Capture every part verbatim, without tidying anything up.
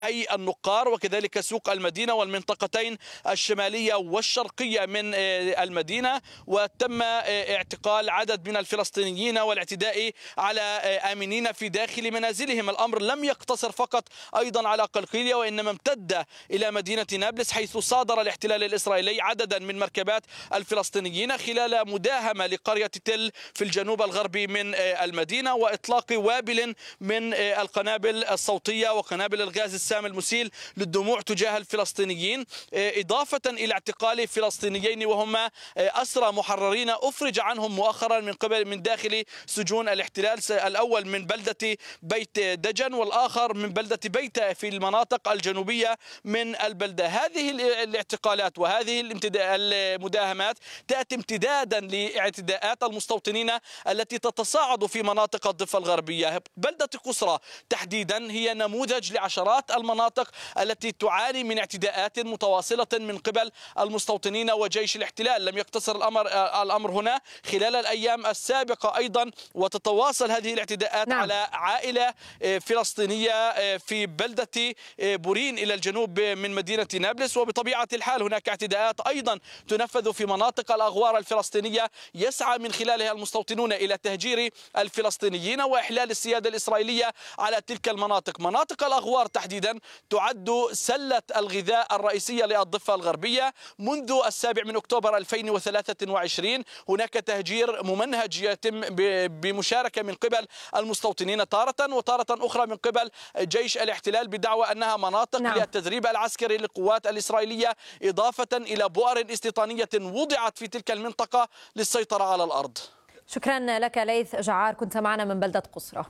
حي النقار وكذلك سوق المدينة والمنطقتين الشمالية والشرقية من المدينة، وتم اعتقال عدد من الفلسطينيين والاعتداء على آمنين في داخل منازلهم. الأمر لم يقتصر فقط أيضا على قلقيلية، وإنما امتد إلى مدينة نابلس، حيث صادر الاحتلال الإسرائيلي عددا من مركبات الفلسطينيين خلال مداهمة لقرية تل في الجنوب الغربي من المدينة، وإطلاق وابل من القنابل الصوتية وقنابل الغاز السام المسيل للدموع تجاه الفلسطينيين، إضافة إلى اعتقال فلسطينيين وهم أسرى محررين أفرج عنهم مؤخرا من قبل من داخل سجون الاحتلال، الأول من بلدة بيت دجن والآخر من بلدة بيتة في المناطق الجنوبية من البلدة. هذه الاعتقالات وهذه المداهمات تأتي امتدادا لاعتداءات المستوطنين التي تتصاعد في مناطق الضفة الغربية. بلدة قصرى تحديدا هي نموذج لعشرات المناطق التي تعاني من اعتداءات متواصلة من قبل المستوطنين وجيش الاحتلال. لم يقتصر الأمر الأمر هنا، خلال الأيام السابقة أيضا وتتواصل هذه الاعتداءات نعم. على عائلة فلسطينية في بلدة بورين إلى الجنوب من مدينة نابلس، وبطبيعة الحال هناك اعتداءات أيضا تنفذ في مناطق الأغوار الفلسطينية يسعى من خلالها المستوطنون إلى تهجير الفلسطينيين وإحلال السيادة الإسرائيلية على تلك المناطق. مناطق الأغوار تحديدا تعد سلة الغذاء الرئيسية للضفة الغربية. منذ السابع من أكتوبر ألفين وثلاثة وعشرين هناك تهجير ممنهج يتم بمشاركة من قبل المستوطنين تارة، وتارة أخرى من قبل جيش الاحتلال بدعوى أنها مناطق نعم. للتدريب العسكري للقوات الإسرائيلية، إضافة إلى بؤر استيطانية وضعت في تلك المنطقة للسيطرة على الأرض. شكرا لك ليث جعار، كنت معنا من بلدة قصرى.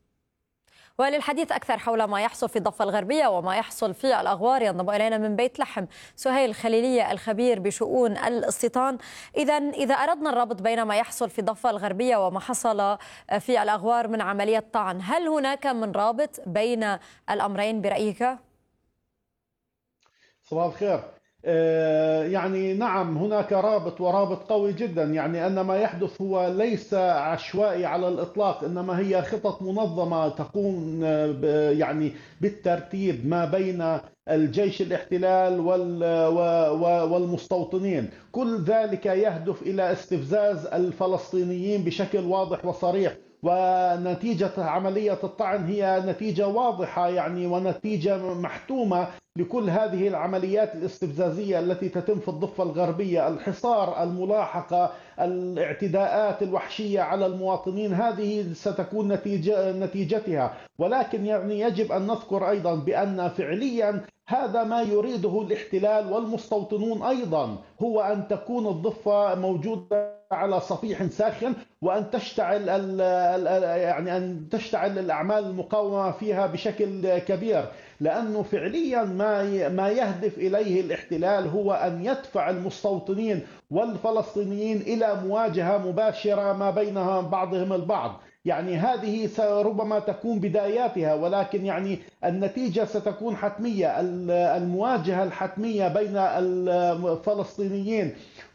وللحديث أكثر حول ما يحصل في الضفة الغربية وما يحصل في الأغوار ينضم إلينا من بيت لحم سهيل خليلية الخبير بشؤون الاستيطان. إذا إذا أردنا الربط بين ما يحصل في الضفة الغربية وما حصل في الأغوار من عملية طعن، هل هناك من رابط بين الأمرين برأيك؟ صباح الخير. يعني نعم هناك رابط ورابط قوي جدا، يعني أن ما يحدث هو ليس عشوائي على الإطلاق، إنما هي خطط منظمة تقوم يعني بالترتيب ما بين الجيش الاحتلال والمستوطنين. كل ذلك يهدف إلى استفزاز الفلسطينيين بشكل واضح وصريح، ونتيجة عملية الطعن هي نتيجة واضحة يعني ونتيجة محتومة لكل هذه العمليات الاستفزازية التي تتم في الضفة الغربية. الحصار، الملاحقة، الاعتداءات الوحشية على المواطنين، هذه ستكون نتيجة نتيجتها. ولكن يعني يجب أن نذكر أيضا بأن فعليا هذا ما يريده الاحتلال والمستوطنون أيضا، هو أن تكون الضفة موجودة على صفيح ساخن، وأن تشتعل يعني أن تشتعل الأعمال المقاومة فيها بشكل كبير، لأنه فعليا ما ما يهدف إليه الاحتلال هو أن يدفع المستوطنين والفلسطينيين إلى مواجهة مباشرة ما بينهم بعضهم البعض. يعني هذه ربما تكون بداياتها، ولكن يعني النتيجة ستكون حتمية. المواجهة الحتمية بين الفلسطينيين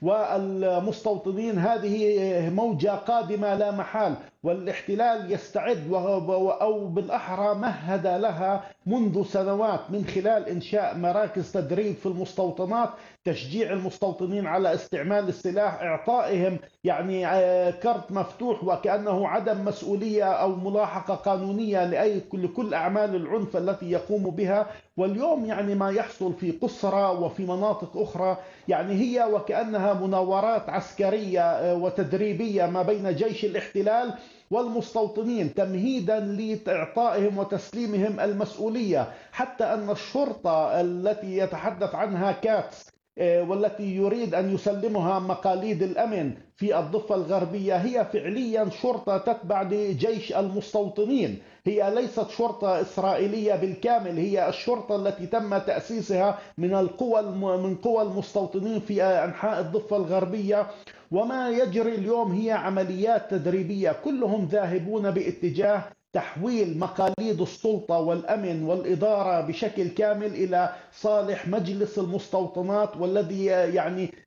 والمستوطنين هذه موجة قادمة لا محال، والاحتلال يستعد أو بالأحرى مهد لها منذ سنوات من خلال إنشاء مراكز تدريب في المستوطنات، تشجيع المستوطنين على استعمال السلاح، إعطائهم يعني كرت مفتوح وكأنه عدم مسؤولية أو ملاحقة قانونية لأي لكل أعمال العنف التي يقوم بها. واليوم يعني ما يحصل في قصرى وفي مناطق أخرى يعني هي وكأنها مناورات عسكرية وتدريبية ما بين جيش الاحتلال والمستوطنين تمهيدا لإعطائهم وتسليمهم المسؤولية. حتى أن الشرطة التي يتحدث عنها كاتس والتي يريد أن يسلمها مقاليد الأمن في الضفة الغربية هي فعليا شرطة تتبع لجيش المستوطنين، هي ليست شرطة إسرائيلية بالكامل، هي الشرطة التي تم تأسيسها من القوى من قوى المستوطنين في أنحاء الضفة الغربية. وما يجري اليوم هي عمليات تدريبية، كلهم ذاهبون باتجاه تحويل مقاليد السلطة والأمن والإدارة بشكل كامل إلى صالح مجلس المستوطنات، والذي يعني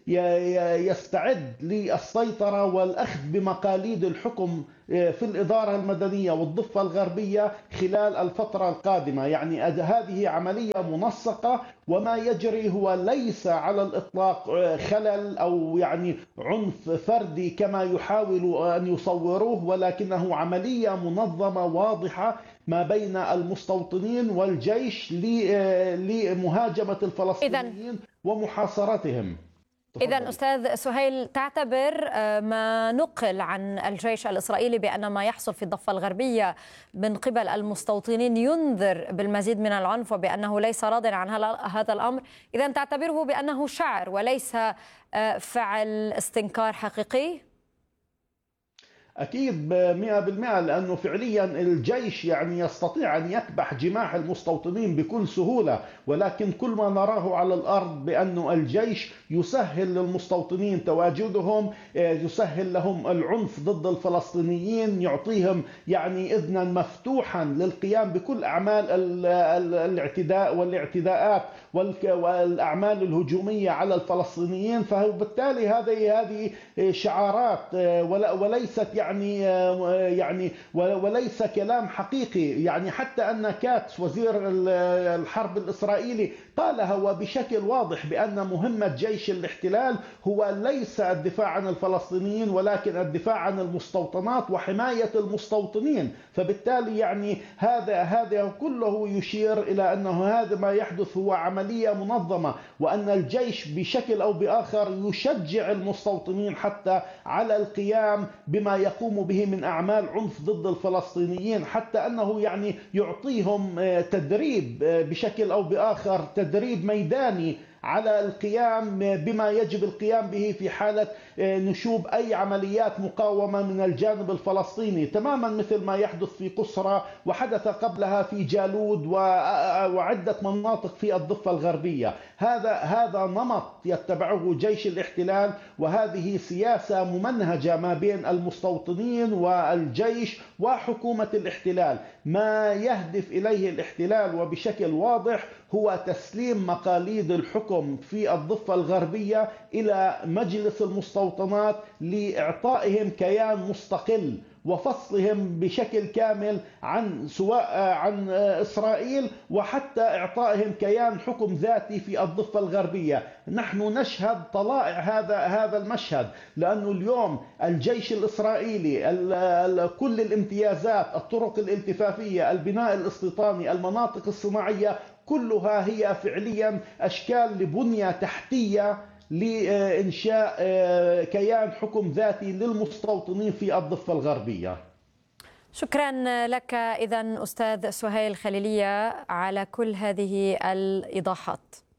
يستعد للسيطرة والأخذ بمقاليد الحكم في الإدارة المدنية والضفة الغربية خلال الفترة القادمة. يعني هذه عملية منسقة، وما يجري هو ليس على الإطلاق خلل أو يعني عنف فردي كما يحاول أن يصوروه، ولكنه عملية منظمة واضحة ما بين المستوطنين والجيش لمهاجمة الفلسطينيين ومحاصرتهم. إذا أستاذ سهيل، تعتبر ما نقل عن الجيش الإسرائيلي بأن ما يحصل في الضفة الغربية من قبل المستوطنين ينذر بالمزيد من العنف وبأنه ليس راض عن هذا الأمر، إذا تعتبره بأنه شعر وليس فعل استنكار حقيقي؟ أكيد مئة بالمئة، لأنه فعليا الجيش يعني يستطيع أن يكبح جماح المستوطنين بكل سهولة، ولكن كل ما نراه على الأرض بأنه الجيش يسهل للمستوطنين تواجدهم، يسهل لهم العنف ضد الفلسطينيين، يعطيهم يعني إذنا مفتوحا للقيام بكل أعمال الاعتداء والاعتداءات والأعمال الهجومية على الفلسطينيين. فبالتالي هذه هذه شعارات وليست يعني يعني وليس كلام حقيقي. يعني حتى أن كاتس وزير الحرب الإسرائيلي قالها وبشكل واضح بأن مهمة جيش الاحتلال هو ليس الدفاع عن الفلسطينيين ولكن الدفاع عن المستوطنات وحماية المستوطنين. فبالتالي يعني هذا هذا كله يشير إلى أنه هذا ما يحدث هو عملية منظمة، وأن الجيش بشكل أو بآخر يشجع المستوطنين حتى على القيام بما يقوم به من أعمال عنف ضد الفلسطينيين، حتى أنه يعني يعطيهم تدريب بشكل أو بآخر، تدريب ميداني على القيام بما يجب القيام به في حالة نشوب أي عمليات مقاومة من الجانب الفلسطيني، تماما مثل ما يحدث في قسرة وحدث قبلها في جالود وعدة مناطق في الضفة الغربية. هذا هذا نمط يتبعه جيش الاحتلال، وهذه سياسة ممنهجة ما بين المستوطنين والجيش وحكومة الاحتلال. ما يهدف إليه الاحتلال وبشكل واضح هو تسليم مقاليد الحكم في الضفة الغربية إلى مجلس المستوطنات لإعطائهم كيان مستقل وفصلهم بشكل كامل عن سواء عن إسرائيل، وحتى إعطائهم كيان حكم ذاتي في الضفة الغربية. نحن نشهد طلائع هذا هذا المشهد، لأنه اليوم الجيش الإسرائيلي كل الامتيازات، الطرق الالتفافية، البناء الاستيطاني، المناطق الصناعية، كلها هي فعليا أشكال لبنية تحتية لإنشاء كيان حكم ذاتي للمستوطنين في الضفة الغربية. شكرا لك إذن أستاذ سهيل خليلية على كل هذه الإيضاحات.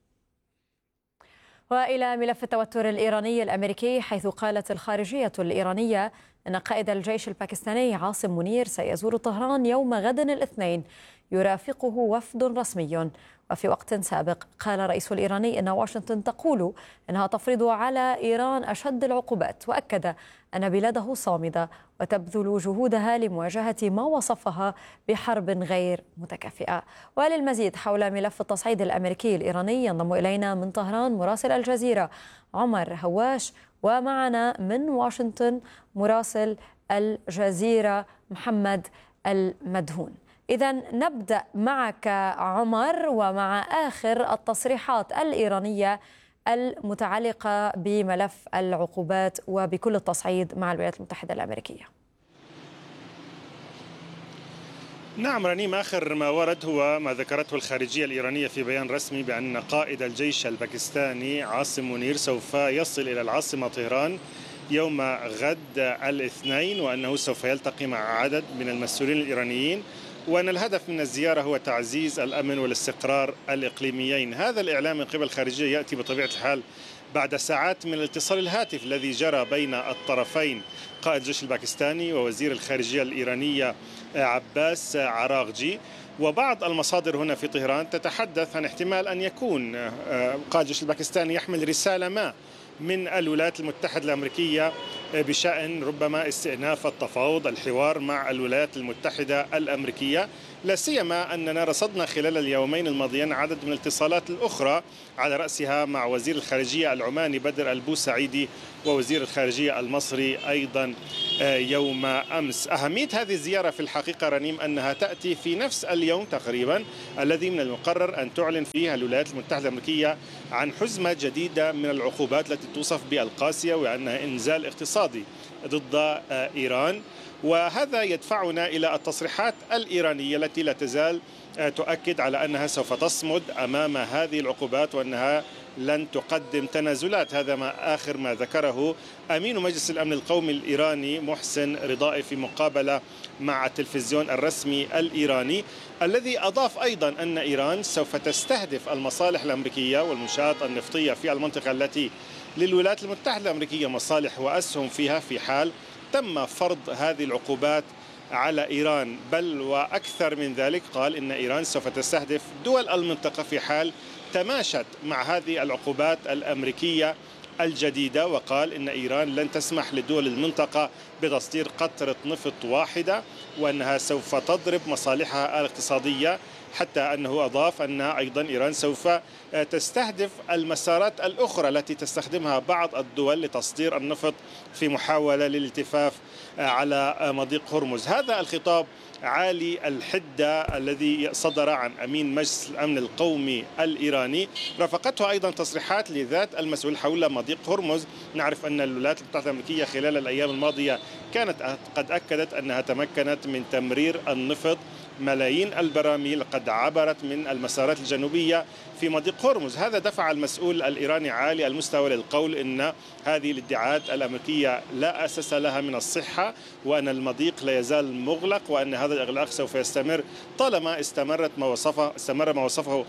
وإلى ملف التوتر الإيراني الأمريكي، حيث قالت الخارجية الإيرانية أن قائد الجيش الباكستاني عاصم منير سيزور طهران يوم غد الاثنين يرافقه وفد رسمي. وفي وقت سابق قال الرئيس الإيراني أن واشنطن تقول أنها تفرض على إيران أشد العقوبات، وأكد أن بلاده صامدة وتبذل جهودها لمواجهة ما وصفها بحرب غير متكافئة. وللمزيد حول ملف التصعيد الأمريكي الإيراني ينضم إلينا من طهران مراسل الجزيرة عمر هواش، ومعنا من واشنطن مراسل الجزيرة محمد المدهون. إذا نبدأ معك عمر ومع آخر التصريحات الإيرانية المتعلقة بملف العقوبات وبكل التصعيد مع الولايات المتحدة الأمريكية. نعم رنيم، آخر ما ورد هو ما ذكرته الخارجية الإيرانية في بيان رسمي بأن قائد الجيش الباكستاني عاصم منير سوف يصل إلى العاصمة طهران يوم غد الاثنين، وأنه سوف يلتقي مع عدد من المسؤولين الإيرانيين، وأن الهدف من الزيارة هو تعزيز الأمن والاستقرار الإقليميين. هذا الإعلام من قبل الخارجية يأتي بطبيعة الحال بعد ساعات من الاتصال الهاتف الذي جرى بين الطرفين، قائد الجيش الباكستاني ووزير الخارجية الإيرانية عباس عراغجي. وبعض المصادر هنا في طهران تتحدث عن احتمال أن يكون قائد الجيش الباكستاني يحمل رسالة ما من الولايات المتحدة الأمريكية بشأن ربما استئناف التفاوض الحوار مع الولايات المتحدة الأمريكية، لا سيما أننا رصدنا خلال اليومين الماضيين عدد من الاتصالات الأخرى على رأسها مع وزير الخارجية العماني بدر البوسعيدي ووزير الخارجية المصري أيضا يوم أمس. أهمية هذه الزيارة في الحقيقة رنيم أنها تأتي في نفس اليوم تقريبا الذي من المقرر أن تعلن فيه الولايات المتحدة الأمريكية عن حزمة جديدة من العقوبات التي توصف بالقاسية وأنها إنزال اقتصادي ضد إيران. وهذا يدفعنا إلى التصريحات الإيرانية التي لا تزال تؤكد على أنها سوف تصمد أمام هذه العقوبات وأنها لن تقدم تنازلات. هذا ما آخر ما ذكره أمين مجلس الأمن القومي الإيراني محسن رضائي في مقابلة مع التلفزيون الرسمي الإيراني، الذي أضاف أيضا أن إيران سوف تستهدف المصالح الأمريكية والمنشآت النفطية في المنطقة التي للولايات المتحدة الأمريكية مصالح وأسهم فيها في حال تم فرض هذه العقوبات على إيران. بل وأكثر من ذلك قال إن إيران سوف تستهدف دول المنطقة في حال تماشت مع هذه العقوبات الأمريكية الجديدة، وقال إن إيران لن تسمح لدول المنطقة بتصدير قطرة نفط واحدة وأنها سوف تضرب مصالحها الاقتصادية، حتى أنه أضاف أن أيضا إيران سوف تستهدف المسارات الأخرى التي تستخدمها بعض الدول لتصدير النفط في محاولة للالتفاف على مضيق هرمز. هذا الخطاب عالي الحدة الذي صدر عن أمين مجلس الأمن القومي الإيراني رافقته أيضا تصريحات لذات المسؤول حول مضيق هرمز. نعرف أن الولايات المتحدة الأمريكية خلال الأيام الماضية كانت قد أكدت أنها تمكنت من تمرير النفط، ملايين البراميل قد عبرت من المسارات الجنوبية في مضيق هرمز. هذا دفع المسؤول الإيراني عالي المستوى للقول إن هذه الادعاءات الأمريكية لا أساس لها من الصحة، وأن المضيق لا يزال مغلق، وأن هذا الإغلاق سوف يستمر طالما استمرت ما وصفه استمر ما وصفه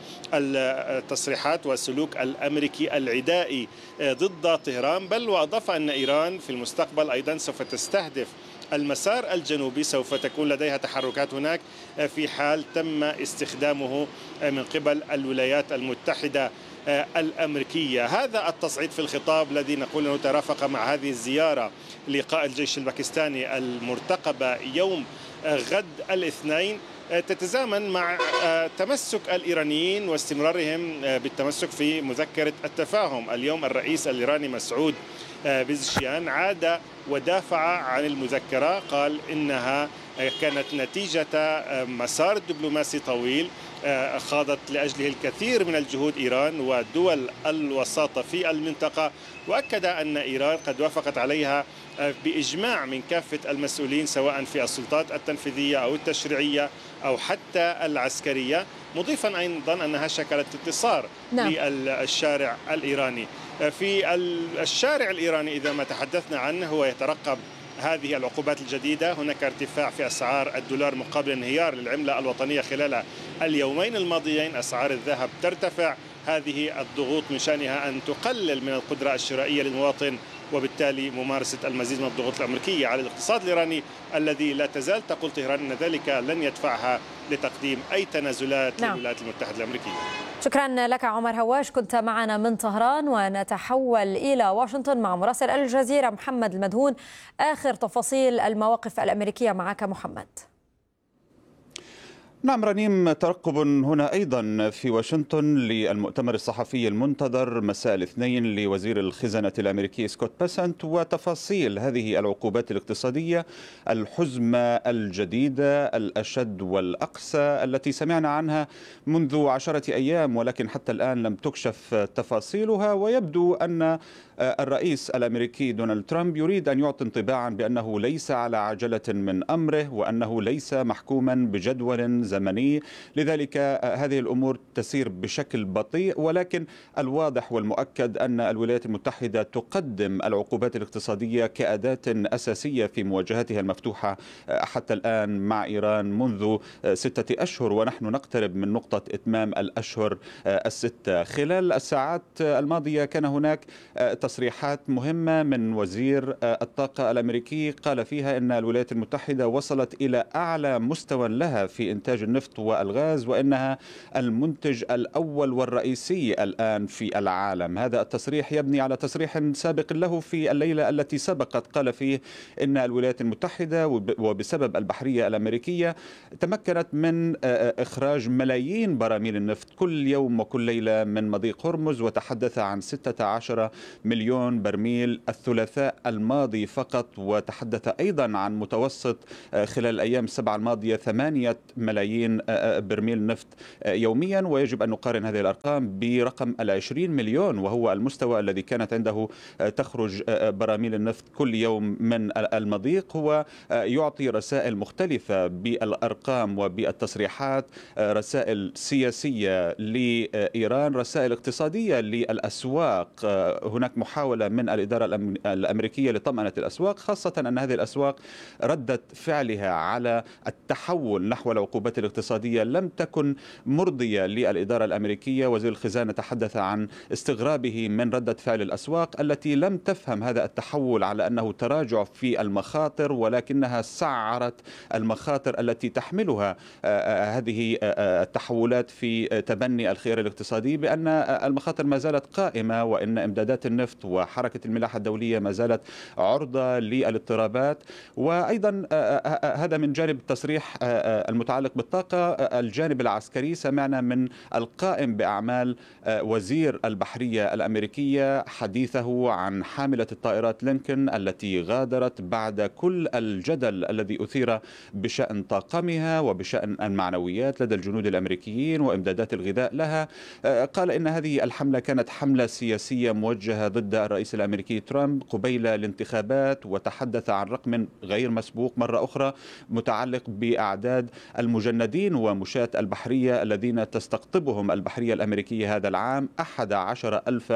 التصريحات والسلوك الأمريكي العدائي ضد طهران. بل وأضاف أن إيران في المستقبل أيضا سوف تستهدف المسار الجنوبي، سوف تكون لديها تحركات هناك في حال تم استخدامه من قبل الولايات المتحدة الأمريكية. هذا التصعيد في الخطاب الذي نقول أنه ترافق مع هذه الزيارة لقائد الجيش الباكستاني المرتقبة يوم غد الاثنين تتزامن مع تمسك الإيرانيين واستمرارهم بالتمسك في مذكرة التفاهم. اليوم الرئيس الإيراني مسعود بزشيان عاد ودافع عن المذكرة، قال إنها كانت نتيجة مسار دبلوماسي طويل خاضت لأجله الكثير من الجهود إيران ودول الوساطة في المنطقة، وأكد أن إيران قد وافقت عليها بإجماع من كافة المسؤولين سواء في السلطات التنفيذية أو التشريعية أو حتى العسكرية، مضيفا أيضا أنها شكلت انتصار نعم. للشارع الإيراني. في الشارع الإيراني إذا ما تحدثنا عنه هو يترقب هذه العقوبات الجديدة. هناك ارتفاع في أسعار الدولار مقابل انهيار للعملة الوطنية خلال اليومين الماضيين. أسعار الذهب ترتفع. هذه الضغوط من شأنها أن تقلل من القدرة الشرائية للمواطن، وبالتالي ممارسة المزيد من الضغوط الأمريكية على الاقتصاد الإيراني الذي لا تزال تقول طهران أن ذلك لن يدفعها لتقديم أي تنازلات نعم. للولايات المتحدة الأمريكية. شكرا لك عمر هواش، كنت معنا من طهران. ونتحول إلى واشنطن مع مراسل الجزيرة محمد المدهون. آخر تفاصيل المواقف الأمريكية معك محمد. نعم رنيم، ترقب هنا أيضا في واشنطن للمؤتمر الصحفي المنتظر مساء الاثنين لوزير الخزانة الأمريكي سكوت بيسنت وتفاصيل هذه العقوبات الاقتصادية الحزمة الجديدة الأشد والأقسى التي سمعنا عنها منذ عشرة أيام، ولكن حتى الآن لم تكشف تفاصيلها. ويبدو أن الرئيس الأمريكي دونالد ترامب يريد أن يعطي انطباعا بأنه ليس على عجلة من أمره وأنه ليس محكوما بجدول زمني، لذلك هذه الأمور تسير بشكل بطيء. ولكن الواضح والمؤكد أن الولايات المتحدة تقدم العقوبات الاقتصادية كأداة أساسية في مواجهتها المفتوحة حتى الآن مع إيران منذ ستة أشهر، ونحن نقترب من نقطة إتمام الأشهر الستة. خلال الساعات الماضية كان هناك تصريحات مهمة من وزير الطاقة الأمريكي قال فيها أن الولايات المتحدة وصلت إلى أعلى مستوى لها في إنتاج إنتاج النفط والغاز، وإنها المنتج الأول والرئيسي الآن في العالم. هذا التصريح يبني على تصريح سابق له في الليلة التي سبقت، قال فيه إن الولايات المتحدة وبسبب البحرية الأمريكية تمكنت من إخراج ملايين براميل النفط كل يوم وكل ليلة من مضيق هرمز، وتحدث عن ستة عشر مليون برميل الثلاثاء الماضي فقط، وتحدث أيضا عن متوسط خلال الأيام السبعة الماضية ثمانية ملايين برميل نفط يوميا. ويجب أن نقارن هذه الأرقام برقم العشرين مليون، وهو المستوى الذي كانت عنده تخرج براميل النفط كل يوم من المضيق. هو يعطي رسائل مختلفة بالأرقام وبالتصريحات، رسائل سياسية لإيران، رسائل اقتصادية للأسواق. هناك محاولة من الإدارة الأمريكية لطمأنة الأسواق، خاصة أن هذه الأسواق ردة فعلها على التحول نحو العقوبات الاقتصادية لم تكن مرضية للإدارة الأمريكية. وزير الخزانة تحدث عن استغرابه من ردة فعل الأسواق التي لم تفهم هذا التحول على أنه تراجع في المخاطر، ولكنها سعرت المخاطر التي تحملها هذه التحولات في تبني الخيار الاقتصادي، بأن المخاطر ما زالت قائمة، وإن إمدادات النفط وحركة الملاحة الدولية ما زالت عرضة للاضطرابات. وأيضا هذا من جانب التصريح المتعلق بالطاقة. الجانب العسكري، سمعنا من القائم بأعمال وزير البحرية الأمريكية حديثه عن حاملة الطائرات لينكولن التي غادرت بعد كل الجدل الذي أثير بشأن طاقمها وبشأن المعنويات لدى الجنود الأمريكيين وإمدادات الغذاء لها. قال إن هذه الحملة كانت حملة سياسية موجهة ضد الرئيس الأمريكي ترامب قبيل الانتخابات، وتحدث عن رقم غير مسبوق مرة أخرى متعلق بأعداد المجندين ومشاة البحرية الذين تستقطبهم البحرية الأمريكية هذا العام، أحد عشر ألف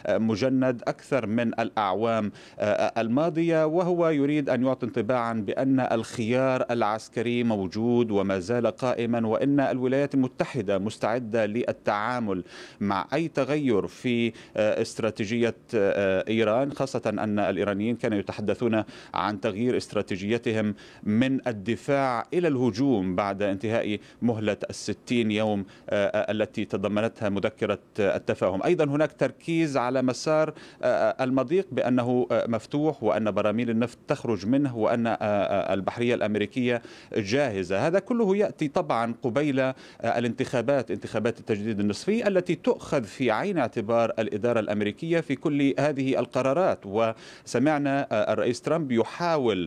مجند أكثر من الأعوام الماضية. وهو يريد أن يعطي انطباعا بأن الخيار العسكري موجود وما زال قائما، وإن الولايات المتحدة مستعدة للتعامل مع أي تغير في استراتيجية إيران، خاصة أن الإيرانيين كانوا يتحدثون عن تغيير استراتيجيتهم من الدفاع إلى الهجوم بعد انتهاء مهلة الستين يوم التي تضمنتها مذكرة التفاهم. أيضا هناك تركيز على مسار المضيق بأنه مفتوح، وأن براميل النفط تخرج منه، وأن البحرية الأمريكية جاهزة. هذا كله يأتي طبعا قبيل الانتخابات، انتخابات التجديد النصفي التي تؤخذ في عين اعتبار الإدارة الأمريكية في كل هذه القرارات. وسمعنا الرئيس ترامب يحاول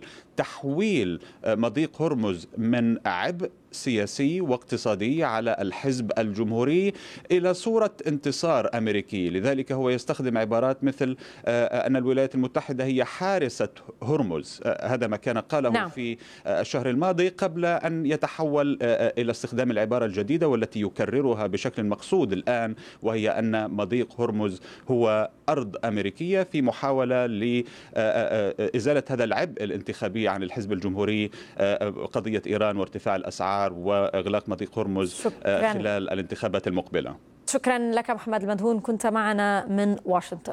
تحويل مضيق هرمز من عبء سياسي واقتصادي على الحزب الجمهوري إلى صورة انتصار أمريكي. لذلك هو يستخدم عبارات مثل أن الولايات المتحدة هي حارسة هرمز. هذا ما كان قاله نعم. في الشهر الماضي، قبل أن يتحول إلى استخدام العبارة الجديدة والتي يكررها بشكل مقصود الآن، وهي أن مضيق هرمز هو أرض أمريكية، في محاولة لإزالة هذا العبء الانتخابي عن الحزب الجمهوري، قضية إيران وارتفاع الأسعار وإغلاق مضيق هرمز شكراً. خلال الانتخابات المقبلة. شكرا لك محمد المدهون، كنت معنا من واشنطن.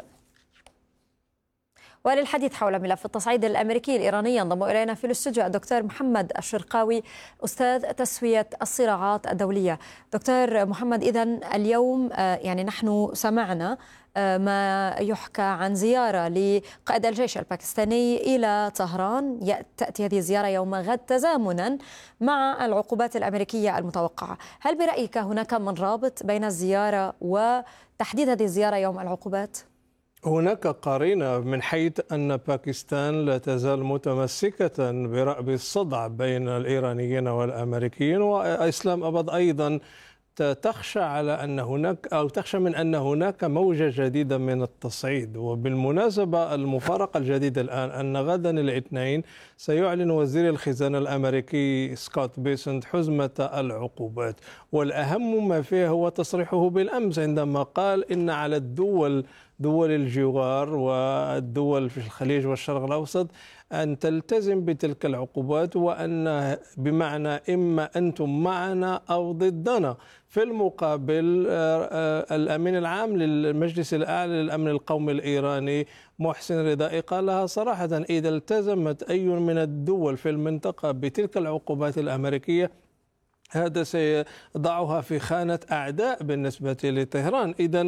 وللحديث حول ملف التصعيد الأمريكي الإيراني ينضم إلينا في الاستوديو الدكتور محمد الشرقاوي، أستاذ تسوية الصراعات الدولية. دكتور محمد، إذن اليوم يعني نحن سمعنا ما يحكى عن زيارة لقائد الجيش الباكستاني إلى طهران، تأتي هذه الزيارة يوم غد تزامنا مع العقوبات الأمريكية المتوقعة. هل برأيك هناك من رابط بين الزيارة وتحديد هذه الزيارة يوم العقوبات؟ هناك قرينة من حيث أن باكستان لا تزال متمسكة برأب الصدع بين الإيرانيين والأمريكيين، وإسلام أباد أيضا تخشى على أن هناك أو تخشى من أن هناك موجة جديدة من التصعيد. وبالمناسبة المفارقة الجديدة الآن أن غدا الاثنين سيعلن وزير الخزانة الأمريكي سكوت بيسنت حزمة العقوبات، والأهم ما فيه هو تصريحه بالأمس عندما قال إن على الدول دول الجوار والدول في الخليج والشرق الأوسط أن تلتزم بتلك العقوبات، وأن بمعنى إما أنتم معنا أو ضدنا. في المقابل الأمين العام للمجلس الأعلى للأمن القومي الإيراني محسن رضائي قال لها صراحة إذا التزمت أي من الدول في المنطقة بتلك العقوبات الأمريكية هذا سيضعها في خانة أعداء بالنسبة لطهران. إذن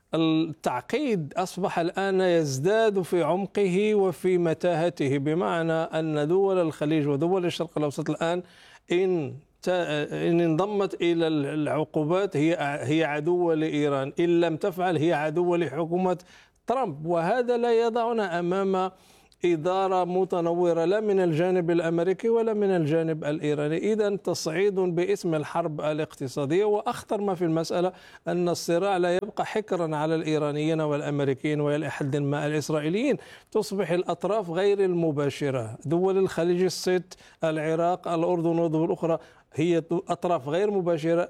التعقيد أصبح الآن يزداد في عمقه وفي متاهته، بمعنى أن دول الخليج ودول الشرق الأوسط الآن إن إن انضمت إلى العقوبات هي هي عدوة لإيران، إن لم تفعل هي عدوة لحكومة ترامب. وهذا لا يضعنا أمام إدارة متنورة لا من الجانب الأمريكي ولا من الجانب الإيراني. إذن تصعيد باسم الحرب الاقتصادية. وأخطر ما في المسألة أن الصراع لا يبقى حكرا على الإيرانيين والأمريكيين وإلى حد ما الإسرائيليين، تصبح الأطراف غير المباشرة، دول الخليج الست، العراق، الأردن ودول أخرى، هي أطراف غير مباشرة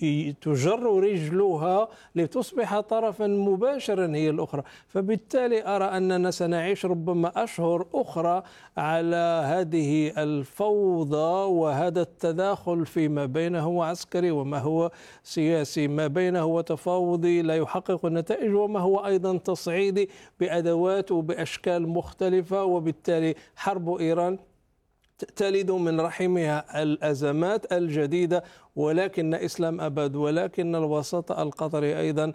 تجر رجلها لتصبح طرفا مباشرا هي الأخرى. فبالتالي أرى أننا سنعيش ربما أشهر أخرى على هذه الفوضى وهذا التداخل فيما بينه عسكري وما هو سياسي، ما بينه وتفاوضي لا يحقق النتائج وما هو أيضا تصعيدي بأدوات وبأشكال مختلفة. وبالتالي حرب إيران تلد من رحمها الأزمات الجديدة، ولكن إسلام أباد ولكن الوسط القطري أيضا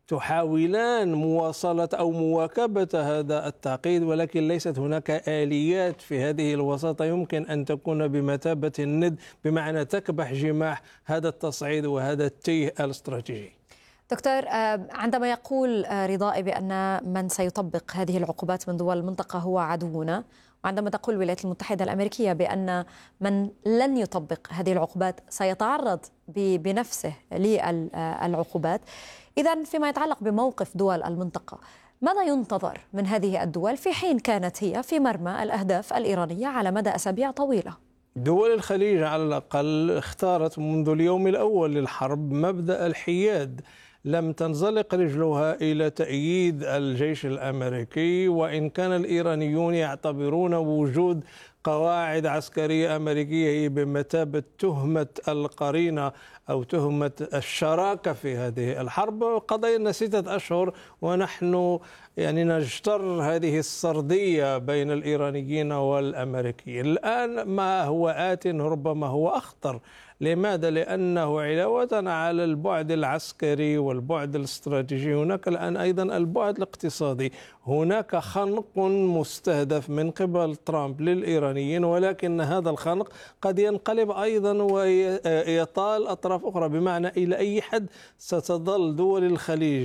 تحاولان مواصلة أو مواكبة هذا التعقيد، ولكن ليست هناك آليات في هذه الوساطة يمكن أن تكون بمثابة الند، بمعنى تكبح جماح هذا التصعيد وهذا التيه الاستراتيجي. دكتور، عندما يقول رضائي بأن من سيطبق هذه العقوبات من دول المنطقة هو عدونا، وعندما تقول الولايات المتحدة الأمريكية بأن من لن يطبق هذه العقوبات سيتعرض بنفسه للعقوبات، إذن فيما يتعلق بموقف دول المنطقة ماذا ينتظر من هذه الدول في حين كانت هي في مرمى الأهداف الإيرانية على مدى أسابيع طويلة؟ دول الخليج على الأقل اختارت منذ اليوم الأول للحرب مبدأ الحياد، لم تنزلق رجلها إلى تأييد الجيش الأمريكي، وإن كان الإيرانيون يعتبرون وجود قواعد عسكرية أمريكية بمثابة تهمة القرينة أو تهمة الشراكة في هذه الحرب. قضينا ستة أشهر ونحن يعني نجتر هذه السردية بين الإيرانيين والأمريكيين. الآن ما هو آت ربما هو أخطر. لماذا؟ لأنه علاوة على البعد العسكري والبعد الاستراتيجي هناك الآن أيضا البعد الاقتصادي. هناك خنق مستهدف من قبل ترامب للإيرانيين، ولكن هذا الخنق قد ينقلب أيضا ويطال أطراف أخرى، بمعنى إلى أي حد ستظل دول الخليج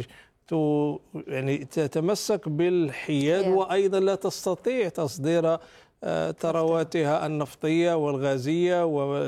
يعني تتمسك بالحياد وأيضا لا تستطيع تصدير ثرواتها النفطية والغازية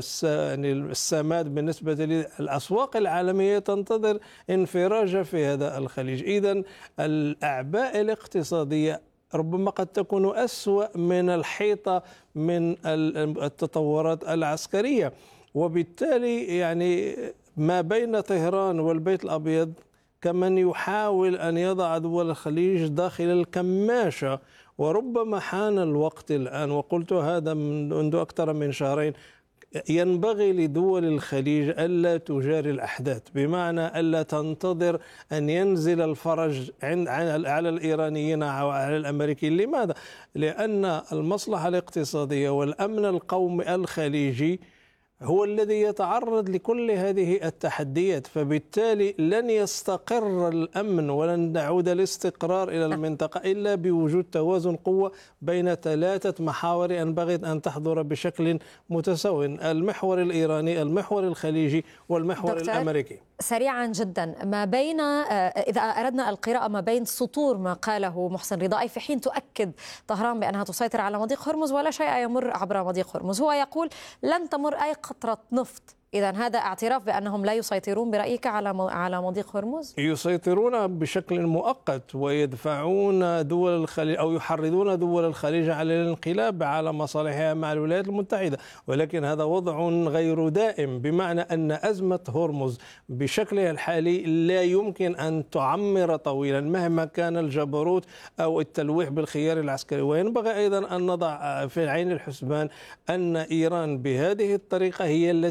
والسماد بالنسبة للأسواق العالمية تنتظر انفراجة في هذا الخليج. إذن الأعباء الاقتصادية ربما قد تكون أسوأ من الحيطة من التطورات العسكرية. وبالتالي يعني ما بين طهران والبيت الأبيض كمن يحاول أن يضع دول الخليج داخل الكماشة، وربما حان الوقت الآن، وقلت هذا منذ أكثر من شهرين، ينبغي لدول الخليج ألا تجاري الأحداث، بمعنى ألا تنتظر أن ينزل الفرج على الإيرانيين أو على الأمريكيين. لماذا؟ لأن المصلحة الاقتصادية والأمن القومي الخليجي هو الذي يتعرض لكل هذه التحديات، فبالتالي لن يستقر الأمن ولن نعود الاستقرار إلى المنطقة إلا بوجود توازن قوة بين ثلاثة محاور ينبغي أن تحضر بشكل متساو: المحور الإيراني، المحور الخليجي، والمحور الأمريكي. سريعا جدا، ما بين إذا أردنا القراءة ما بين سطور ما قاله محسن رضائي في حين تؤكد طهران بأنها تسيطر على مضيق هرمز ولا شيء يمر عبر مضيق هرمز، هو يقول لن تمر أي قطرة نفط. إذا هذا اعتراف بأنهم لا يسيطرون برأيك على على مضيق هرمز؟ يسيطرون بشكل مؤقت ويدفعون دول الخليج أو يحرضون دول الخليج على الانقلاب على مصالحها مع الولايات المتحدة، ولكن هذا وضع غير دائم، بمعنى أن أزمة هرمز بشكلها الحالي لا يمكن أن تعمر طويلا مهما كان الجبروت أو التلويح بالخيار العسكري. وينبغي أيضا أن نضع في عين الحسبان أن إيران بهذه الطريقة هي التي تدفع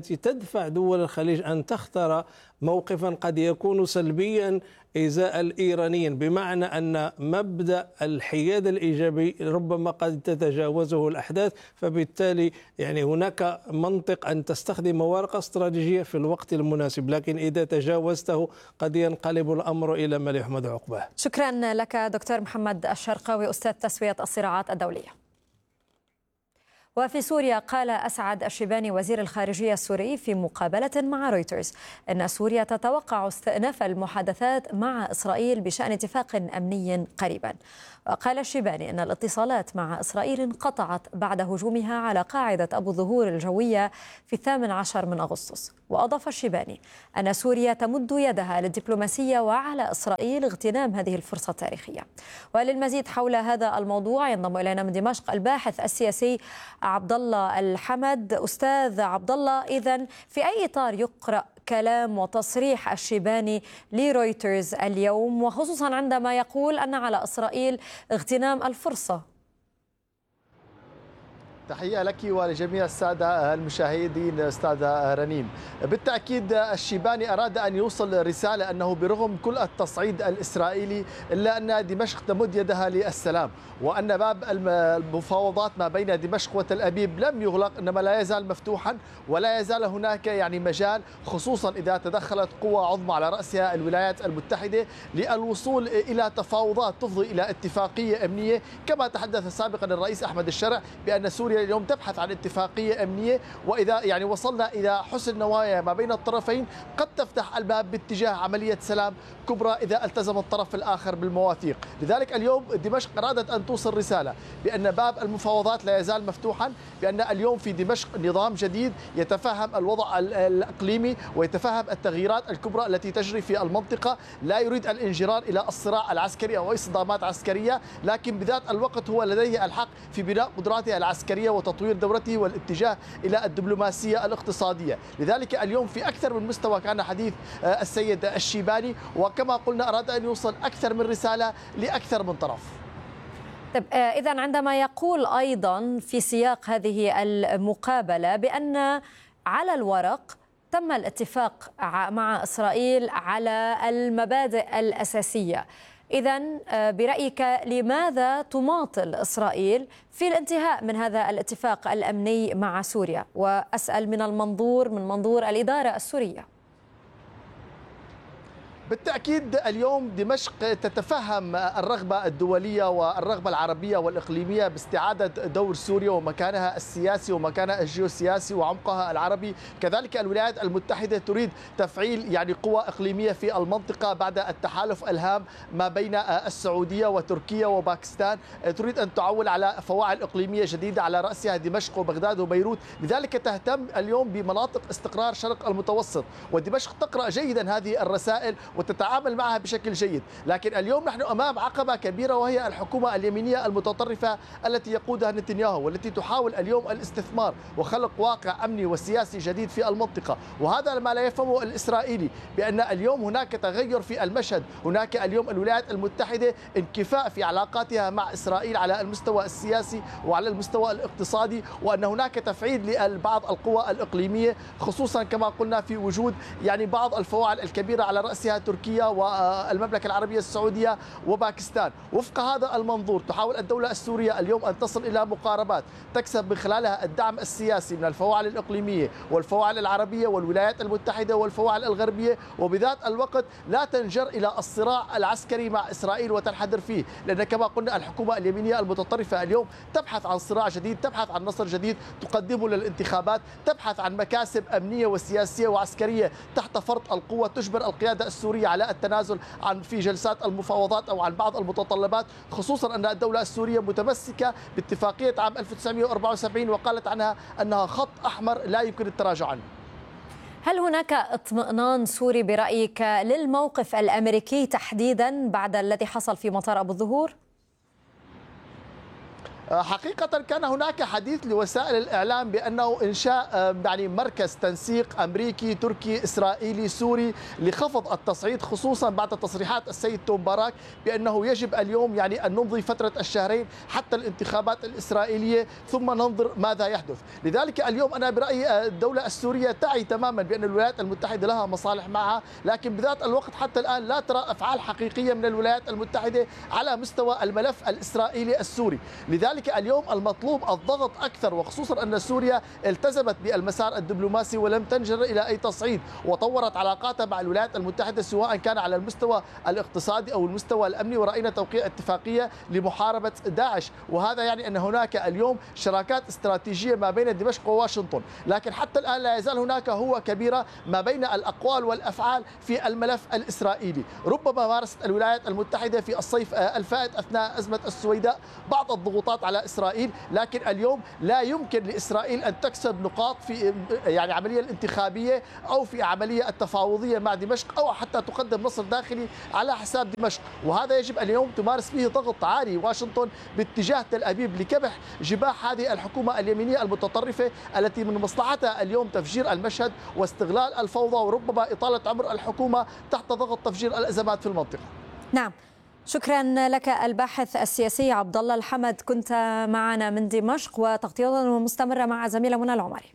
يدفع دول الخليج أن تختار موقفا قد يكون سلبيا إزاء الإيرانيين، بمعنى أن مبدأ الحياد الإيجابي ربما قد تتجاوزه الأحداث، فبالتالي يعني هناك منطق أن تستخدم ورقة استراتيجية في الوقت المناسب، لكن إذا تجاوزته قد ينقلب الأمر إلى ما لا يحمد عقباه. شكرا لك دكتور محمد الشرقاوي أستاذ تسوية الصراعات الدولية. وفي سوريا قال أسعد الشيباني وزير الخارجية السوري في مقابلة مع رويترز أن سوريا تتوقع استئناف المحادثات مع إسرائيل بشأن اتفاق أمني قريبا. وقال الشيباني أن الاتصالات مع إسرائيل انقطعت بعد هجومها على قاعدة أبو الظهور الجوية في الثامن عشر من أغسطس. وأضاف الشيباني أن سوريا تمد يدها للدبلوماسية وعلى إسرائيل اغتنام هذه الفرصة التاريخية. وللمزيد حول هذا الموضوع ينضم إلينا من دمشق الباحث السياسي عبد الله الحمد. أستاذ عبد الله، إذن في أي إطار يقرأ كلام وتصريح الشيباني لرويترز اليوم، وخصوصا عندما يقول أن على إسرائيل اغتنام الفرصة؟ تحية لك ولجميع السادة المشاهدين أستاذة رنيم. بالتأكيد الشيباني أراد أن يوصل رسالة أنه برغم كل التصعيد الإسرائيلي إلا أن دمشق تمد يدها للسلام، وأن باب المفاوضات ما بين دمشق وتل أبيب لم يغلق، إنما لا يزال مفتوحا، ولا يزال هناك يعني مجال، خصوصا إذا تدخلت قوى عظمى على رأسها الولايات المتحدة، للوصول إلى تفاوضات تفضي إلى اتفاقية أمنية، كما تحدث سابقا الرئيس أحمد الشرع بأن سوريا اليوم تبحث عن اتفاقية أمنية، وإذا يعني وصلنا إلى حسن نوايا ما بين الطرفين قد تفتح الباب باتجاه عملية سلام كبرى إذا التزم الطرف الآخر بالمواثيق. لذلك اليوم دمشق أرادت أن توصل رسالة بأن باب المفاوضات لا يزال مفتوحا، بأن اليوم في دمشق نظام جديد يتفهم الوضع الإقليمي ويتفهم التغييرات الكبرى التي تجري في المنطقة، لا يريد الانجرار إلى الصراع العسكري أو أي صدامات عسكرية، لكن بذات الوقت هو لديه الحق في بناء قدراته العسكرية وتطوير دولته والاتجاه إلى الدبلوماسية الاقتصادية. لذلك اليوم في أكثر من مستوى كان حديث السيد الشيباني، وكما قلنا أراد أن يوصل أكثر من رسالة لأكثر من طرف. طيب إذن عندما يقول أيضا في سياق هذه المقابلة بأن على الورق تم الاتفاق مع إسرائيل على المبادئ الأساسية، إذن برأيك لماذا تماطل إسرائيل في الانتهاء من هذا الاتفاق الأمني مع سوريا؟ وأسأل من المنظور من منظور الإدارة السورية. بالتأكيد اليوم دمشق تتفهم الرغبة الدولية والرغبة العربية والإقليمية باستعادة دور سوريا ومكانها السياسي ومكانها الجيوسياسي وعمقها العربي. كذلك الولايات المتحدة تريد تفعيل يعني قوى إقليمية في المنطقة بعد التحالف الهام ما بين السعودية وتركيا وباكستان، تريد أن تعول على فواعل إقليمية جديدة على رأسها دمشق وبغداد وبيروت. لذلك تهتم اليوم بمناطق استقرار شرق المتوسط، ودمشق تقرأ جيدا هذه الرسائل وتتعامل معها بشكل جيد. لكن اليوم نحن أمام عقبة كبيرة، وهي الحكومة اليمينية المتطرفة التي يقودها نتنياهو، والتي تحاول اليوم الاستثمار وخلق واقع أمني وسياسي جديد في المنطقة. وهذا ما لا يفهمه الإسرائيلي، بأن اليوم هناك تغير في المشهد، هناك اليوم الولايات المتحدة انكفاء في علاقاتها مع إسرائيل على المستوى السياسي وعلى المستوى الاقتصادي، وأن هناك تفعيل لبعض القوى الإقليمية، خصوصا كما قلنا في وجود يعني بعض الفواعل الكبيرة على رأسها تركيا والمملكة العربية السعودية وباكستان. وفق هذا المنظور تحاول الدولة السورية اليوم أن تصل إلى مقاربات تكسب من خلالها الدعم السياسي من الفواعل الإقليمية والفواعل العربية والولايات المتحدة والفواعل الغربية، وبذات الوقت لا تنجر إلى الصراع العسكري مع إسرائيل وتنحدر فيه، لأن كما قلنا الحكومة اليمينية المتطرفة اليوم تبحث عن صراع جديد، تبحث عن نصر جديد تقدمه للانتخابات، تبحث عن مكاسب أمنية وسياسية وعسكرية تحت فرض القوة تجبر القيادة السورية على التنازل عن في جلسات المفاوضات أو عن بعض المتطلبات، خصوصا أن الدولة السورية متمسكة باتفاقية عام ألف وتسعمئة وأربعة وسبعين وقالت عنها أنها خط أحمر لا يمكن التراجع عنه. هل هناك اطمئنان سوري برأيك للموقف الأمريكي تحديدا بعد الذي حصل في مطار أبو الظهور؟ حقيقة كان هناك حديث لوسائل الإعلام بأنه إنشاء يعني مركز تنسيق أمريكي تركي إسرائيلي سوري لخفض التصعيد، خصوصا بعد تصريحات السيد توم باراك بأنه يجب اليوم يعني أن نمضي فترة الشهرين حتى الانتخابات الإسرائيلية ثم ننظر ماذا يحدث. لذلك اليوم أنا برأيي الدولة السورية تعي تماما بأن الولايات المتحدة لها مصالح معها، لكن بذات الوقت حتى الآن لا ترى أفعال حقيقية من الولايات المتحدة على مستوى الملف الإسرائيلي السوري. لذلك اليوم المطلوب الضغط أكثر، وخصوصا أن سوريا التزمت بالمسار الدبلوماسي ولم تنجر إلى أي تصعيد، وطورت علاقاتها مع الولايات المتحدة سواء كان على المستوى الاقتصادي أو المستوى الأمني، ورأينا توقيع اتفاقية لمحاربة داعش، وهذا يعني أن هناك اليوم شراكات استراتيجية ما بين دمشق وواشنطن. لكن حتى الآن لا يزال هناك هوة كبيرة ما بين الأقوال والأفعال في الملف الإسرائيلي. ربما مارست الولايات المتحدة في الصيف الفائت أثناء أزمة السويداء بعض الضغوطات على إسرائيل، لكن اليوم لا يمكن لإسرائيل أن تكسب نقاط في يعني عملية الانتخابية أو في عملية التفاوضية مع دمشق، أو حتى تقدم نصر داخلي على حساب دمشق. وهذا يجب اليوم تمارس فيه ضغط عالي واشنطن باتجاه تل أبيب لكبح جباح هذه الحكومة اليمينية المتطرفة التي من مصلحتها اليوم تفجير المشهد واستغلال الفوضى وربما إطالة عمر الحكومة تحت ضغط تفجير الأزمات في المنطقة. نعم، شكرا لك الباحث السياسي عبد الله الحمد، كنت معنا من دمشق وتغطية مستمرة مع زميلة منى العمري.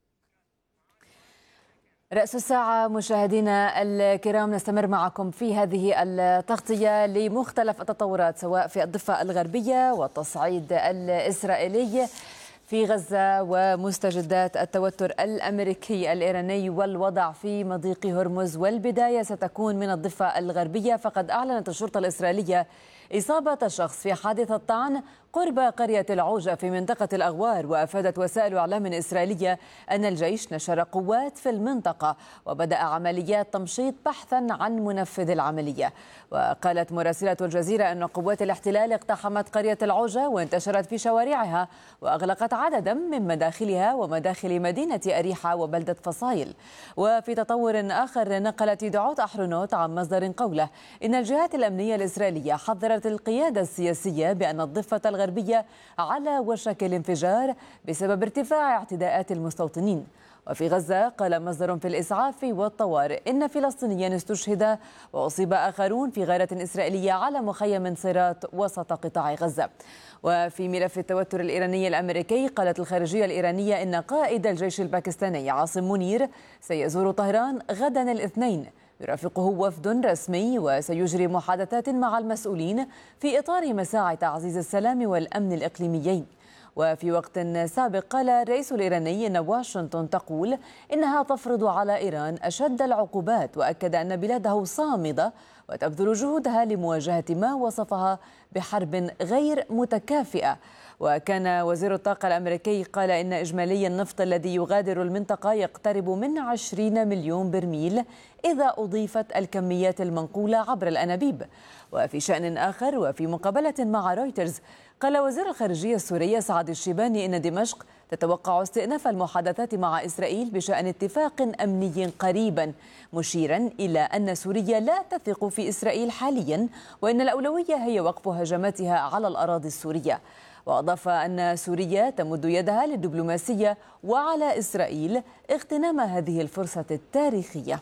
رأس الساعة مشاهدينا الكرام، نستمر معكم في هذه التغطية لمختلف التطورات سواء في الضفة الغربية والتصعيد الإسرائيلي في غزة ومستجدات التوتر الأمريكي الإيراني والوضع في مضيق هرمز. والبداية ستكون من الضفة الغربية، فقد أعلنت الشرطة الإسرائيلية إصابة شخص في حادثة طعن قرب قرية العوجة في منطقة الأغوار. وأفادت وسائل إعلام إسرائيلية أن الجيش نشر قوات في المنطقة وبدأ عمليات تمشيط بحثا عن منفذ العملية. وقالت مراسلة الجزيرة أن قوات الاحتلال اقتحمت قرية العوجة وانتشرت في شوارعها وأغلقت عددا من مداخلها ومداخل مدينة أريحة وبلدة فصايل. وفي تطور آخر، نقلت يدعوت أحرنوت عن مصدر قوله إن الجهات الأمنية الإسرائيلية حذرت القيادة السياسية بأن الضفة الغربية على وشك الانفجار بسبب ارتفاع اعتداءات المستوطنين. وفي غزة قال مصدر في الإسعاف والطوارئ إن فلسطينيا استشهد وأصيب آخرون في غارة إسرائيلية على مخيم صيرات وسط قطاع غزة. وفي ملف التوتر الإيراني الأمريكي، قالت الخارجية الإيرانية إن قائد الجيش الباكستاني عاصم منير سيزور طهران غدا الاثنين، يرافقه وفد رسمي وسيجري محادثات مع المسؤولين في إطار مساعي تعزيز السلام والأمن الإقليميين. وفي وقت سابق قال الرئيس الإيراني إن واشنطن تقول إنها تفرض على إيران أشد العقوبات، وأكد أن بلاده صامدة وتبذل جهودها لمواجهة ما وصفها بحرب غير متكافئة. وكان وزير الطاقة الأمريكي قال إن إجمالي النفط الذي يغادر المنطقة يقترب من عشرين مليون برميل إذا أضيفت الكميات المنقولة عبر الأنابيب. وفي شأن آخر، وفي مقابلة مع رويترز، قال وزير الخارجية السوري سعد الشيباني إن دمشق تتوقع استئناف المحادثات مع إسرائيل بشأن اتفاق أمني قريبا، مشيرا إلى أن سوريا لا تثق في إسرائيل حاليا، وإن الأولوية هي وقف هجماتها على الأراضي السورية. وأضاف أن سوريا تمد يدها للدبلوماسية وعلى إسرائيل اغتنام هذه الفرصة التاريخية.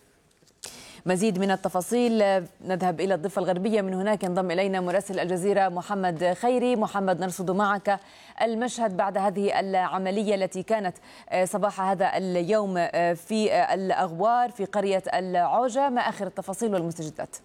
مزيد من التفاصيل، نذهب إلى الضفة الغربية، من هناك ينضم إلينا مراسل الجزيرة محمد خيري. محمد، نرصد معك المشهد بعد هذه العملية التي كانت صباح هذا اليوم في الأغوار في قرية العوجة، ما آخر التفاصيل والمستجدات؟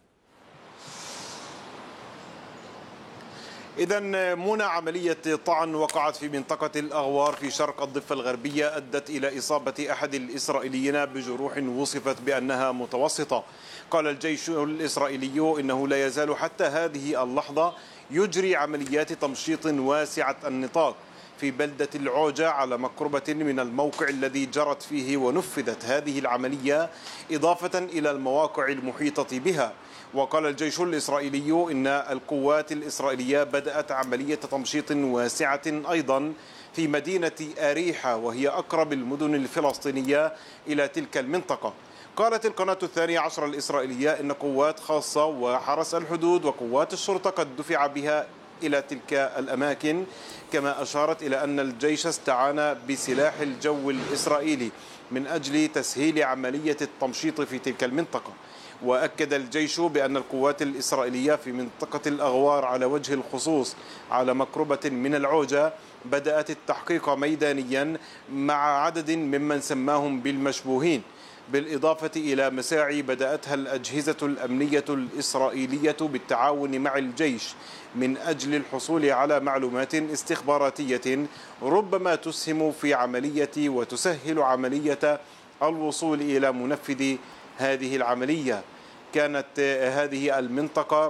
إذا منى، عملية طعن وقعت في منطقة الأغوار في شرق الضفة الغربية أدت إلى إصابة أحد الإسرائيليين بجروح وصفت بأنها متوسطة. قال الجيش الإسرائيلي إنه لا يزال حتى هذه اللحظة يجري عمليات تمشيط واسعة النطاق في بلدة العوجة على مقربة من الموقع الذي جرت فيه ونفذت هذه العملية، إضافة إلى المواقع المحيطة بها. وقال الجيش الإسرائيلي إن القوات الإسرائيلية بدأت عملية تمشيط واسعة أيضا في مدينة أريحة، وهي أقرب المدن الفلسطينية إلى تلك المنطقة. قالت القناة الثانية عشر الإسرائيلية إن قوات خاصة وحرس الحدود وقوات الشرطة قد دفع بها إلى تلك الأماكن. كما أشارت إلى أن الجيش استعان بسلاح الجو الإسرائيلي من أجل تسهيل عملية التمشيط في تلك المنطقة. وأكد الجيش بأن القوات الإسرائيلية في منطقة الأغوار على وجه الخصوص على مقربة من العوجة بدأت التحقيق ميدانيا مع عدد ممن سماهم بالمشبوهين، بالإضافة إلى مساعي بدأتها الأجهزة الأمنية الإسرائيلية بالتعاون مع الجيش من أجل الحصول على معلومات استخباراتية ربما تسهم في عملية وتسهل عملية الوصول إلى منفذ هذه العملية. كانت هذه المنطقة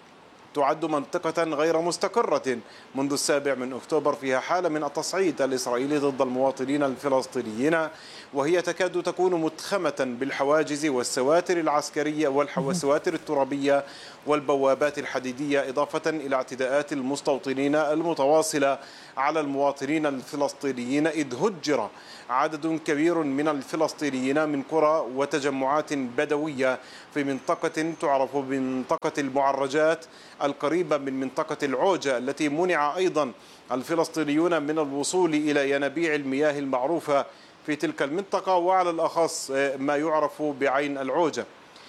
تعد منطقة غير مستقرة منذ السابع من أكتوبر، فيها حالة من التصعيد الإسرائيلي ضد المواطنين الفلسطينيين، وهي تكاد تكون متخمة بالحواجز والسواتر العسكرية والسواتر الترابية والبوابات الحديدية، إضافة إلى اعتداءات المستوطنين المتواصلة على المواطنين الفلسطينيين، إذ هجر عدد كبير من الفلسطينيين من قرى وتجمعات بدوية في منطقة تعرف بمنطقة المعرجات القريبة من منطقة العوجة، التي منع أيضا الفلسطينيون من الوصول إلى ينابيع المياه المعروفة في تلك المنطقة، وعلى الأخص ما يعرف بعين العوجة.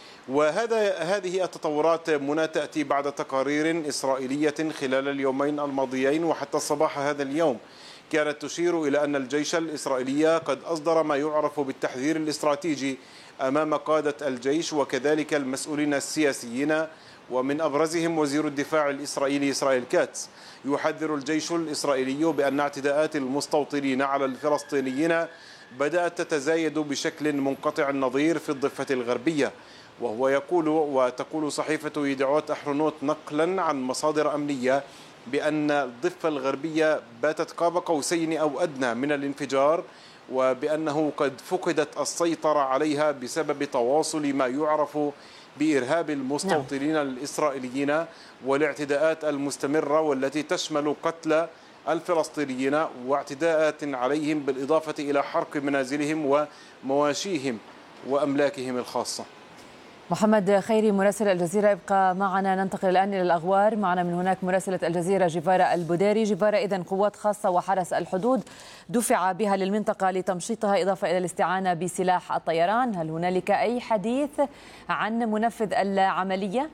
وهذا هذه التطورات منى تأتي بعد تقارير إسرائيلية خلال اليومين الماضيين وحتى صباح هذا اليوم كانت تشير إلى أن الجيش الإسرائيلي قد أصدر ما يعرف بالتحذير الاستراتيجي أمام قادة الجيش وكذلك المسؤولين السياسيين، ومن أبرزهم وزير الدفاع الإسرائيلي إسرائيل كاتس. يحذر الجيش الإسرائيلي بأن اعتداءات المستوطنين على الفلسطينيين بدأت تتزايد بشكل منقطع النظير في الضفة الغربية. وهو يقول وتقول صحيفة يدعوت أحرنوت نقلا عن مصادر أمنية بأن الضفة الغربية باتت قاب قوسين أو أدنى من الانفجار، وبأنه قد فقدت السيطرة عليها بسبب تواصل ما يعرف بإرهاب المستوطنين الإسرائيليين والاعتداءات المستمرة والتي تشمل قتل الفلسطينيين واعتداءات عليهم بالإضافة إلى حرق منازلهم ومواشيهم وأملاكهم الخاصة. محمد خيري مراسل الجزيرة ابقى معنا. ننتقل الآن إلى الأغوار. معنا من هناك مراسلة الجزيرة جيفارة البديري. جيفارة، إذن قوات خاصة وحرس الحدود دفع بها للمنطقة لتمشيطها إضافة إلى الاستعانة بسلاح الطيران. هل هنالك أي حديث عن منفذ العملية؟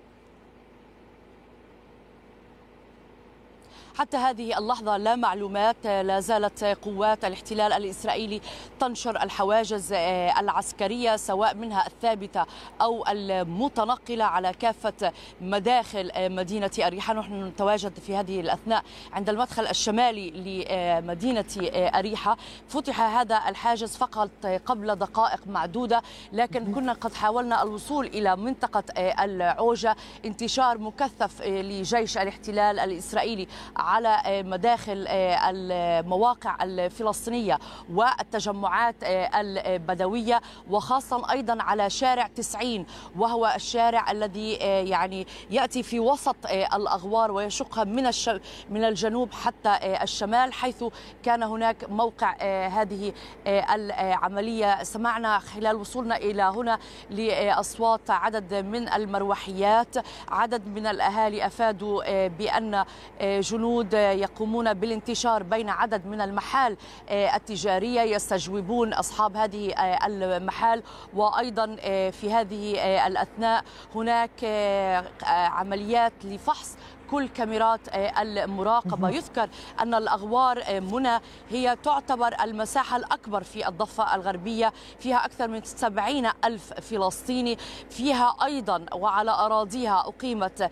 حتى هذه اللحظة لا معلومات. لا زالت قوات الاحتلال الإسرائيلي تنشر الحواجز العسكرية سواء منها الثابتة أو المتنقلة على كافة مداخل مدينة أريحة. نحن نتواجد في هذه الأثناء عند المدخل الشمالي لمدينة أريحة. فتح هذا الحاجز فقط قبل دقائق معدودة، لكن كنا قد حاولنا الوصول إلى منطقة العوجة. انتشار مكثف لجيش الاحتلال الإسرائيلي على مداخل المواقع الفلسطينية والتجمعات البدوية، وخاصة أيضا على شارع تسعين، وهو الشارع الذي يعني يأتي في وسط الأغوار ويشقها من من الجنوب حتى الشمال، حيث كان هناك موقع هذه العملية. سمعنا خلال وصولنا إلى هنا لأصوات عدد من المروحيات. عدد من الأهالي أفادوا بأن جنود يقومون بالانتشار بين عدد من المحال التجارية يستجوبون أصحاب هذه المحال. وأيضا في هذه الأثناء هناك عمليات لفحص كل كاميرات المراقبة. يذكر أن الأغوار منى هي تعتبر المساحة الأكبر في الضفة الغربية، فيها أكثر من سبعين ألف فلسطيني. فيها أيضا وعلى أراضيها أقيمت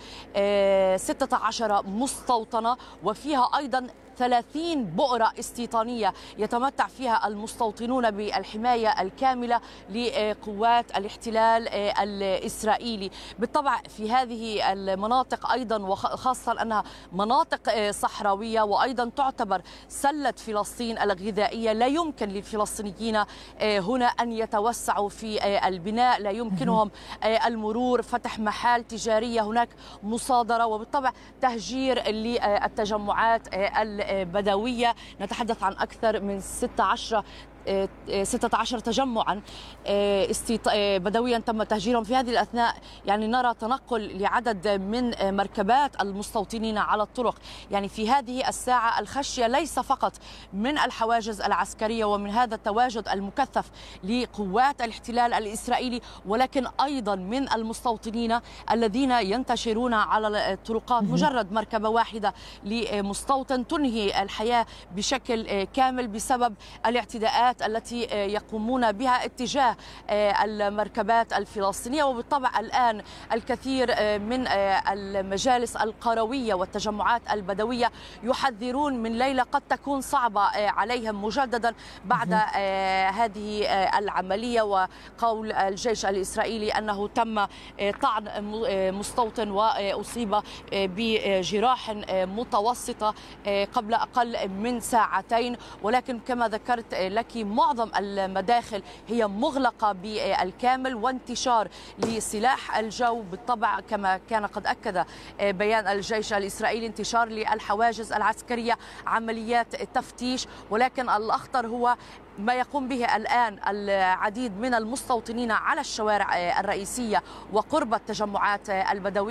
ستة عشر مستوطنة، وفيها أيضا ثلاثين بؤرة استيطانية يتمتع فيها المستوطنون بالحماية الكاملة لقوات الاحتلال الإسرائيلي. بالطبع في هذه المناطق أيضا، وخاصة أنها مناطق صحراوية وأيضا تعتبر سلة فلسطين الغذائية، لا يمكن للفلسطينيين هنا أن يتوسعوا في البناء، لا يمكنهم المرور، فتح محال تجارية، هناك مصادرة، وبالطبع تهجير للتجمعات البدوية. نتحدث عن أكثر من ستة عشر ستة عشر تجمعا بدويا تم تهجيرهم. في هذه الأثناء يعني نرى تنقل لعدد من مركبات المستوطنين على الطرق. يعني في هذه الساعة الخشية ليس فقط من الحواجز العسكرية ومن هذا التواجد المكثف لقوات الاحتلال الإسرائيلي، ولكن أيضا من المستوطنين الذين ينتشرون على الطرقات. مجرد مركبة واحدة لمستوطن تنهي الحياة بشكل كامل بسبب الاعتداءات التي يقومون بها اتجاه المركبات الفلسطينية. وبالطبع الآن الكثير من المجالس القروية والتجمعات البدوية يحذرون من ليلة قد تكون صعبة عليهم مجددا بعد هذه العملية، وقول الجيش الإسرائيلي أنه تم طعن مستوطن وأصيب بجراح متوسطة قبل أقل من ساعتين. ولكن كما ذكرت لك معظم المداخل هي مغلقة بالكامل، وانتشار لسلاح الجو بالطبع كما كان قد أكد بيان الجيش الإسرائيلي، انتشار للحواجز العسكرية، عمليات تفتيش. ولكن الأخطر هو ما يقوم به الآن العديد من المستوطنين على الشوارع الرئيسية وقرب التجمعات البدوية.